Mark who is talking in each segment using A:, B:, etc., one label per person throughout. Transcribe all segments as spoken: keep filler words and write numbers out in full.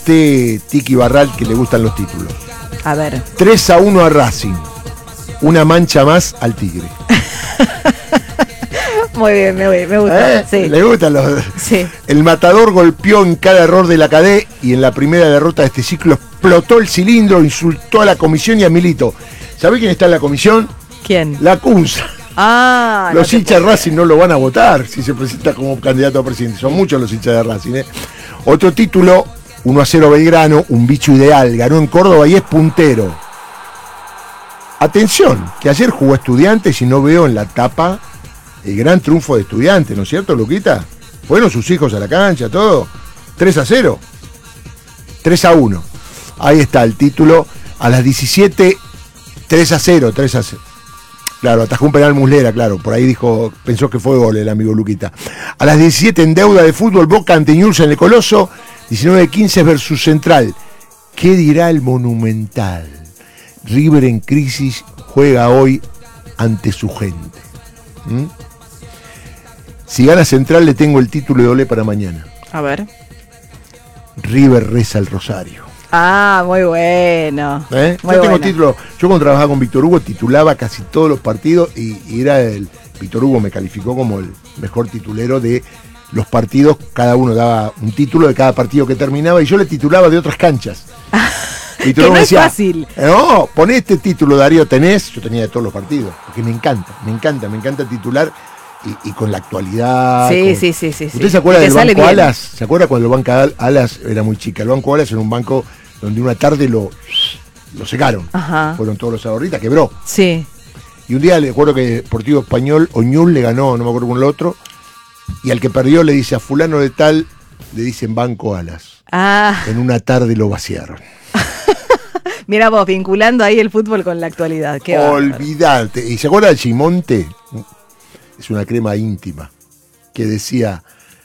A: usted, Tiki Barral, que le gustan los títulos.
B: A ver.
A: tres a uno a Racing. Una mancha más al Tigre.
B: Muy bien, me, me gusta.
A: ¿Eh?
B: Sí.
A: ¿Le gustan los...?
B: Sí.
A: El Matador golpeó en cada error de la Cadé y en la primera derrota de este ciclo explotó el cilindro, insultó a la comisión y a Milito. ¿Sabe quién está en la comisión?
B: ¿Quién?
A: La Cunza.
B: Ah,
A: Los
B: no
A: hinchas de Racing no lo van a votar si se presenta como candidato a presidente. Son muchos los hinchas de Racing. ¿eh? Otro título, uno a cero Belgrano, un bicho ideal. Ganó en Córdoba y es puntero. Atención, que ayer jugó Estudiantes y no veo en la tapa el gran triunfo de Estudiantes, ¿no es cierto, Luquita? Fueron sus hijos a la cancha, todo. tres a cero. tres a uno. Ahí está el título. A las diecisiete, tres a cero, tres a cero. Claro, atajó un penal Muslera, claro. Por ahí dijo, pensó que fue gol el amigo Luquita. A las diecisiete en deuda de fútbol, Boca ante Newell's en el Coloso. diecinueve quince versus Central. ¿Qué dirá el Monumental? River en crisis juega hoy ante su gente. ¿Mm? Si gana Central le tengo el título de Olé para mañana.
B: A ver.
A: River reza el rosario.
B: Ah, muy bueno.
A: ¿Eh?
B: Muy
A: Yo tengo
B: bueno.
A: título. Yo cuando trabajaba con Víctor Hugo titulaba casi todos los partidos y, y era el. Víctor Hugo me calificó como el mejor titulero de los partidos. Cada uno daba un título de cada partido que terminaba y yo le titulaba de otras canchas.
B: Que no es fácil.
A: No, poné este título, Darío, tenés. Yo tenía de todos los partidos, porque me encanta, me encanta, me encanta titular y, y con la actualidad.
B: Sí,
A: con...
B: sí, sí, sí.
A: ¿Usted
B: sí.
A: se acuerda
B: Te
A: del
B: sale
A: Banco
B: bien.
A: Alas? ¿Se acuerda cuando el Banco Alas era muy chica? El Banco Alas era un banco donde una tarde lo, lo secaron.
B: Ajá.
A: Fueron todos los ahorritas, quebró.
B: Sí.
A: Y un día le acuerdo que Deportivo Español, Oñul le ganó, no me acuerdo con el otro, y al que perdió le dice a fulano de tal, le dicen Banco Alas.
B: Ah.
A: En una tarde lo vaciaron.
B: Mira vos, vinculando ahí el fútbol con la actualidad. Qué
A: Olvidate. ¿Y se acuerda de Gimonte? Es una crema íntima que decía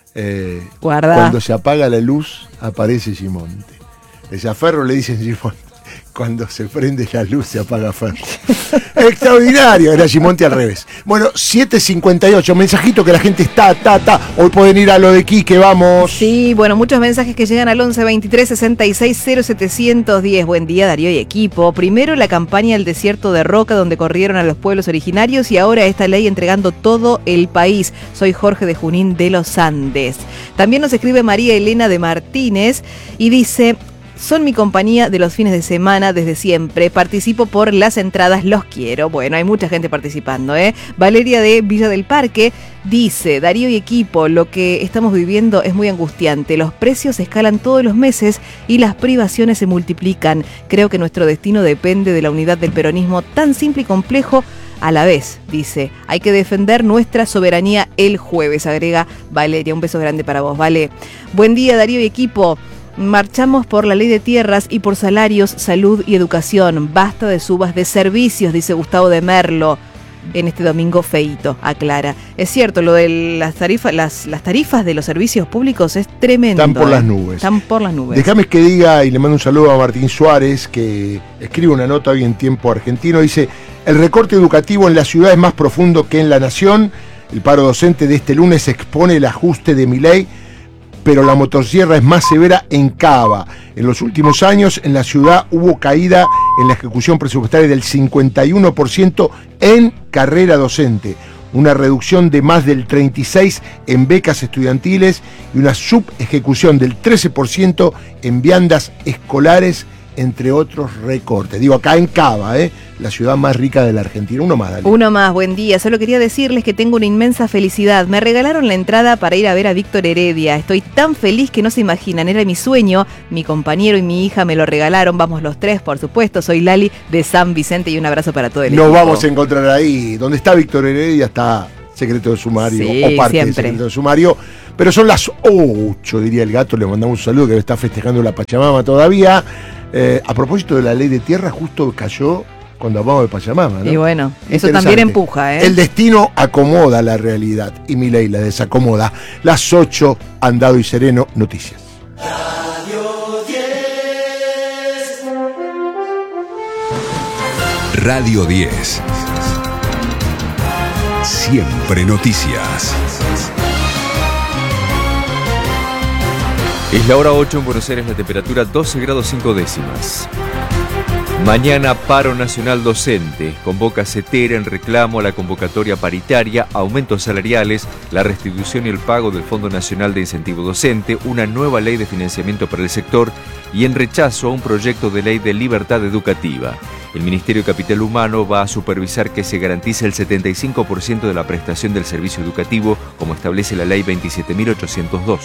A: eh,
B: Guarda.
A: cuando se apaga la luz aparece Gimonte. Decía Ferro, le dicen Gimonte. Cuando se prende la luz se apaga Ferro. Extraordinario, era Gimonte al revés. Bueno, siete cincuenta y ocho, mensajito que la gente está, está, está. Hoy pueden ir a lo de Quique, vamos.
B: Sí, bueno, muchos mensajes que llegan al once veintitrés sesenta y seis cero setecientos diez. Buen día, Darío y equipo. Primero la campaña El Desierto de Roca, donde corrieron a los pueblos originarios, y ahora esta ley entregando todo el país. Soy Jorge de Junín de los Andes. También nos escribe María Elena de Martínez y dice: son mi compañía de los fines de semana desde siempre. Participo por las entradas, los quiero. Bueno, hay mucha gente participando, ¿eh? Valeria de Villa del Parque dice: Darío y equipo, lo que estamos viviendo es muy angustiante. Los precios escalan todos los meses y las privaciones se multiplican. Creo que nuestro destino depende de la unidad del peronismo, tan simple y complejo a la vez, dice. Hay que defender nuestra soberanía el jueves, agrega Valeria. Un beso grande para vos, Vale. Buen día, Darío y equipo. Marchamos por la ley de tierras y por salarios, salud y educación. Basta de subas de servicios, dice Gustavo de Merlo. En este domingo feíto, aclara. Es cierto, lo de las tarifas, las, las tarifas de los servicios públicos es tremendo.
A: Están por
B: ¿eh?
A: las nubes.
B: Están por las nubes.
A: Déjame que diga, y le mando un saludo a Martín Suárez, que escribe una nota hoy en Tiempo Argentino. Dice: el recorte educativo en la ciudad es más profundo que en la nación. El paro docente de este lunes expone el ajuste de Milei, pero la motosierra es más severa en Cava. En los últimos años en la ciudad hubo caída en la ejecución presupuestaria del cincuenta y uno por ciento en carrera docente, una reducción de más del treinta y seis por ciento en becas estudiantiles y una subejecución del trece por ciento en viandas escolares, entre otros recortes. Digo, acá en Cava, ¿eh? La ciudad más rica de la Argentina. Uno más, Dale.
B: Uno más, buen día. Solo quería decirles que tengo una inmensa felicidad. Me regalaron la entrada para ir a ver a Víctor Heredia. Estoy tan feliz que no se imaginan. Era mi sueño. Mi compañero y mi hija me lo regalaron. Vamos los tres, por supuesto. Soy Lali de San Vicente y un abrazo para todo el
A: Nos
B: equipo.
A: vamos a encontrar ahí. Donde está Víctor Heredia está Secreto de Sumario,
B: Sí,
A: o parte
B: siempre.
A: de Secreto de Sumario. Pero son las ocho, diría el gato. Le mandamos un saludo, que está festejando la Pachamama todavía. Eh, a propósito de la ley de tierra, justo cayó cuando hablamos de Pachamama, ¿no?
B: Y bueno, eso
A: Interesante.
B: también empuja, ¿eh?
A: El destino acomoda la realidad y Milei la desacomoda. Las ocho, Andado y Sereno, noticias.
C: Radio diez.
D: Radio diez. Siempre noticias.
E: Es la hora ocho en Buenos Aires, la temperatura doce grados cinco décimas. Mañana paro nacional docente. Convoca CETERA en reclamo a la convocatoria paritaria, aumentos salariales, la restitución y el pago del Fondo Nacional de Incentivo Docente, una nueva ley de financiamiento para el sector y en rechazo a un proyecto de ley de libertad educativa. El Ministerio de Capital Humano va a supervisar que se garantice el setenta y cinco por ciento de la prestación del servicio educativo, como establece la Ley veintisiete mil ochocientos dos.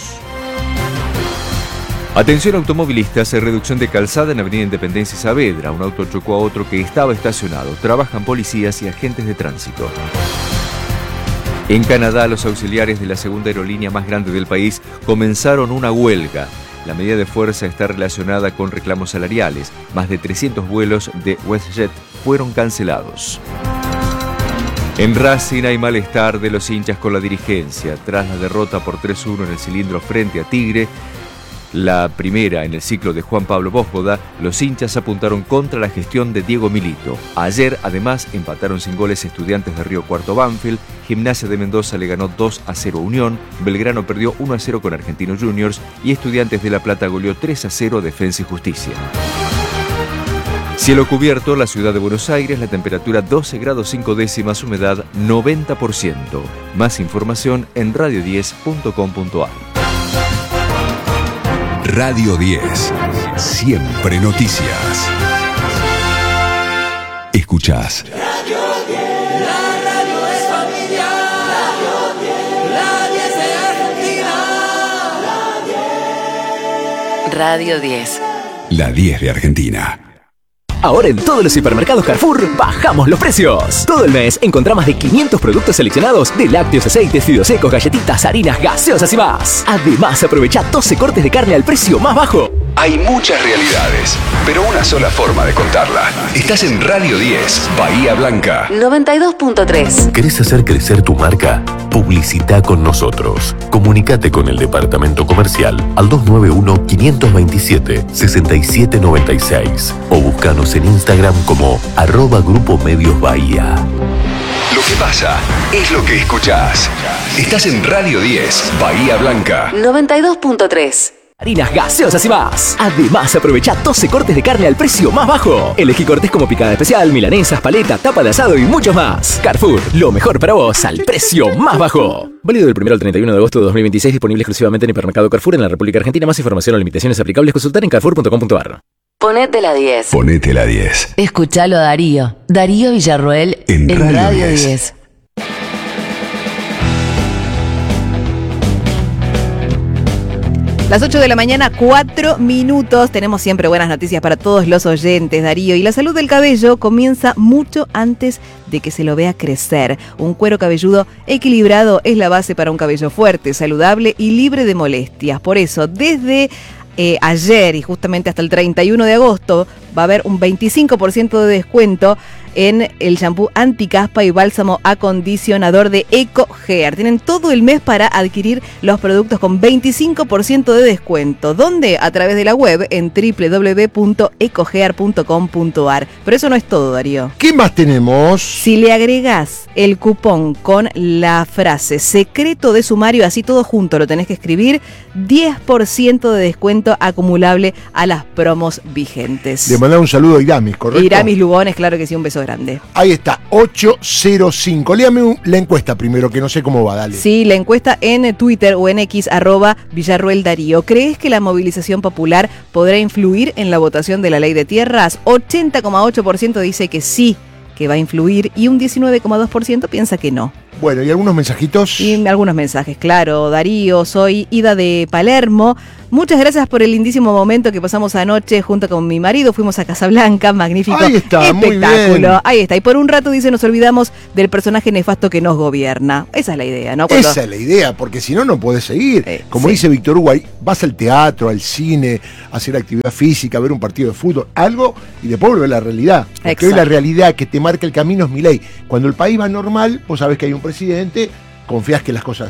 E: Atención automovilistas, reducción de calzada en Avenida Independencia y Saavedra. Un auto chocó a otro que estaba estacionado. Trabajan policías y agentes de tránsito. En Canadá, los auxiliares de la segunda aerolínea más grande del país comenzaron una huelga. La medida de fuerza está relacionada con reclamos salariales. Más de trescientos vuelos de WestJet fueron cancelados. En Racing hay malestar de los hinchas con la dirigencia. Tras la derrota por tres uno en el cilindro frente a Tigre, la primera en el ciclo de Juan Pablo Bósboda, los hinchas apuntaron contra la gestión de Diego Milito. Ayer, además, empataron sin goles Estudiantes de Río Cuarto Banfield, Gimnasia de Mendoza le ganó dos a cero a Unión, Belgrano perdió uno a cero con Argentinos Juniors y Estudiantes de La Plata goleó tres a cero a Defensa y Justicia. Cielo cubierto, la ciudad de Buenos Aires, la temperatura doce grados cinco décimas, humedad noventa por ciento. Más información en radio diez punto com punto a r.
D: Radio diez. Siempre noticias. Escuchás.
C: Radio diez, la radio es familiar. Radio diez, la diez de Argentina.
F: Radio diez.
D: La diez de Argentina.
G: Ahora en todos los hipermercados Carrefour bajamos los precios. Todo el mes encontrá más de quinientos productos seleccionados de lácteos, aceites, fideos secos, galletitas, harinas, gaseosas y más. Además, aprovecha doce cortes de carne al precio más bajo.
D: Hay muchas realidades, pero una sola forma de contarla. Estás en Radio diez, Bahía Blanca.
F: noventa y dos punto tres.
H: ¿Querés hacer crecer tu marca? Publicita con nosotros. Comunicate con el departamento comercial al dos nueve uno, cinco dos siete, seis siete nueve seis o búscanos en Instagram como arroba Grupo Medios Bahía.
D: Lo que pasa es lo que escuchás. Estás en Radio diez, Bahía Blanca.
F: noventa y dos punto tres.
G: Harinas, gaseosas y más. Además, aprovecha doce cortes de carne al precio más bajo. Elegí cortes como picada especial, milanesas, paleta, tapa de asado y muchos más. Carrefour, lo mejor para vos al precio más bajo. Válido del primero al treinta y uno de agosto de dos mil veintiséis, disponible exclusivamente en Hipermercado Carrefour en la República Argentina. Más información o limitaciones aplicables consultar en carrefour punto com punto a r.
F: Ponete la diez.
D: Ponete la diez.
F: Escuchalo a Darío. Darío Villarroel
D: En
F: en,
D: Radio
F: Radio
D: diez.
F: diez.
B: Las ocho de la mañana, cuatro minutos. Tenemos siempre buenas noticias para todos los oyentes, Darío. Y la salud del cabello comienza mucho antes de que se lo vea crecer. Un cuero cabelludo equilibrado es la base para un cabello fuerte, saludable y libre de molestias. Por eso, desde eh, ayer y justamente hasta el treinta y uno de agosto, va a haber un veinticinco por ciento de descuento en el shampoo anticaspa y bálsamo acondicionador de EcoHair. Tienen todo el mes para adquirir los productos con veinticinco por ciento de descuento. ¿Dónde? A través de la web en doble u doble u doble u punto ecohair punto com punto a r. Pero eso no es todo, Darío.
A: ¿Qué más tenemos?
B: Si le agregás el cupón con la frase secreto de sumario, así todo junto lo tenés que escribir, diez por ciento de descuento acumulable a las promos vigentes.
A: Le mandamos un saludo a Iramis, ¿correcto?
B: Iramis Lugones, claro que sí, un beso grande.
A: Ahí está, ocho cero cinco. Léame un- la encuesta primero, que no sé cómo va, dale.
B: Sí, la encuesta en Twitter o en X, arroba Villarroel Darío. ¿Crees que la movilización popular podrá influir en la votación de la ley de tierras? ochenta coma ocho por ciento dice que sí, que va a influir, y un diecinueve coma dos por ciento piensa que no.
A: Bueno, ¿y algunos mensajitos?
B: Y algunos mensajes, claro. Darío, soy Ida de Palermo. Muchas gracias por el lindísimo momento que pasamos anoche junto con mi marido. Fuimos a Casablanca, magnífico
A: Ahí está, muy
B: espectáculo.
A: bien.
B: Ahí está. Y por un rato, dice, nos olvidamos del personaje nefasto que nos gobierna. Esa es la idea, ¿no? Cuando-
A: Esa es la idea, porque si no, no podés seguir.
B: Eh,
A: Como
B: sí.
A: dice Víctor Hugo, ahí vas al teatro, al cine, a hacer actividad física, a ver un partido de fútbol, algo, y después volver a la realidad. Porque
B: Exacto.
A: hoy la realidad que te marca el camino es Milei. Cuando el país va normal, vos sabés que hay un presidente, confías que las cosas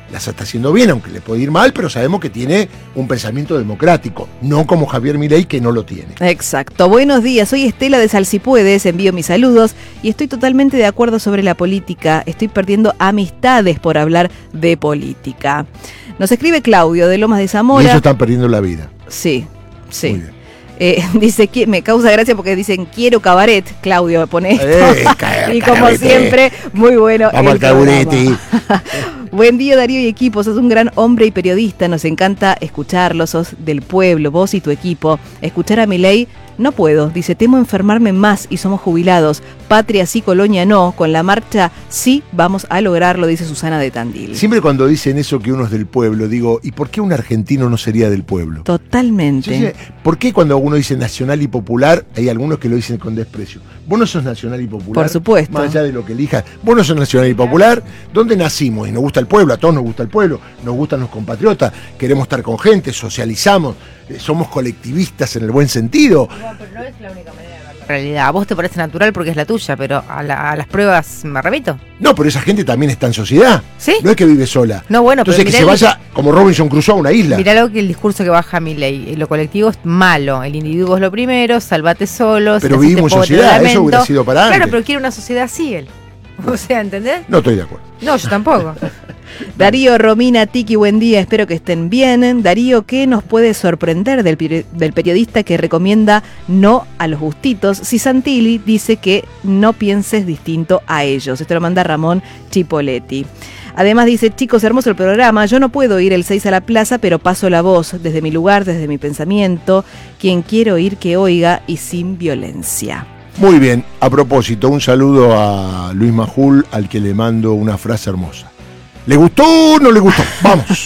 A: las está haciendo bien, aunque le puede ir mal, pero sabemos que tiene un pensamiento democrático, no como Javier Milei, que no lo tiene.
B: Exacto. Buenos días, soy Estela de Salsipuedes, envío mis saludos y estoy totalmente de acuerdo sobre la política. Estoy perdiendo amistades por hablar de política. Nos escribe Claudio de Lomas de Zamora.
A: Y ellos están perdiendo la vida.
B: Sí, sí.
A: Muy bien.
B: Eh, dice que me causa gracia porque dicen quiero cabaret, Claudio pone esto.
A: Eh, ca-
B: y como
A: cabarete.
B: siempre, muy bueno.
A: Vamos
B: el
A: al caburete.
B: programa. Buen día, Darío y equipo, sos un gran hombre y periodista, nos encanta escucharlo, sos del pueblo, vos y tu equipo. Escuchar a Milei no puedo, dice, temo enfermarme más y somos jubilados. Patria sí, Colonia no, con la marcha sí vamos a lograrlo, dice Susana de Tandil.
A: Siempre cuando dicen eso que uno es del pueblo, digo, ¿y por qué un argentino no sería del pueblo?
B: Totalmente.
A: Yo sé, ¿por qué cuando uno dice nacional y popular, hay algunos que lo dicen con desprecio? Vos no sos nacional y popular.
B: Por supuesto.
A: Más allá de lo que elijas. Vos no sos nacional y popular. ¿Dónde nacimos? Y nos gusta el pueblo, a todos nos gusta el pueblo, nos gustan los compatriotas, queremos estar con gente, socializamos, eh, somos colectivistas en el buen sentido.
I: No, pero no es la única manera de ver la realidad. A vos te parece natural porque es la tuya, pero a, la- a las pruebas me remito.
A: No, pero esa gente también está en sociedad.
I: ¿Sí?
A: No es que vive sola.
I: No, bueno,
A: Entonces
I: pero
A: que
I: mirá
A: se
I: el-
A: vaya como Robinson Crusoe a una isla.
I: Mirá lo que el discurso que baja Milei. Lo colectivo es malo, el individuo es lo primero, salvate solo.
A: Pero
I: si
A: vivimos en
I: naciste
A: sociedad,
I: pobre,
A: eso hubiera
I: lamento.
A: sido para
I: Claro,
A: antes.
I: pero quiere una sociedad así él. O sea, ¿entendés?
A: No estoy de acuerdo.
I: No, yo tampoco.
B: Darío, Romina, Tiki, buen día, espero que estén bien. Darío, ¿qué nos puede sorprender del, peri- del periodista que recomienda no a los gustitos si Santilli dice que no pienses distinto a ellos? Esto lo manda Ramón Chipoletti. Además dice, chicos, hermoso el programa, yo no puedo ir el seis a la plaza, pero paso la voz desde mi lugar, desde mi pensamiento, quien quiere oír que oiga y sin violencia.
A: Muy bien, a propósito, un saludo a Luis Majul, al que le mando una frase hermosa. ¿Le gustó o no le gustó? Vamos.